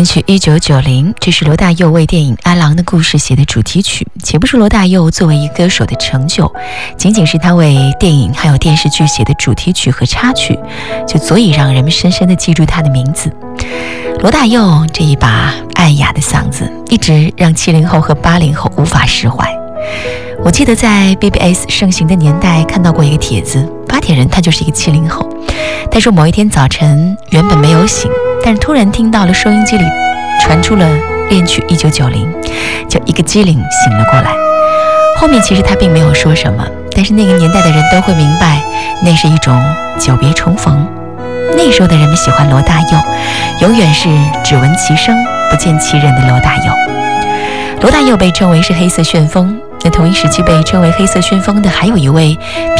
曲1990，这是罗大佑为电影《阿郎的故事》写的主题曲。且不说罗大佑作为一歌手的成就，仅仅是他为电影还有电视剧写的主题曲和插曲，就足以让人们深深地记住他的名字。罗大佑这一把暗哑的嗓子，一直让70后和80后无法释怀。我记得在 BBS 盛行的年代看到过一个帖子，发帖人他就是一个70后，他说某一天早晨原本没有醒，但是突然听到了收音机里传出了恋曲1990，就一个机灵醒了过来。后面其实他并没有说什么，但是那个年代的人都会明白，那是一种久别重逢。那时候的人们喜欢罗大佑，永远是只闻其声不见其人的罗大佑。罗大佑被称为是黑色旋风，那同一时期被称为黑色旋风的还有一位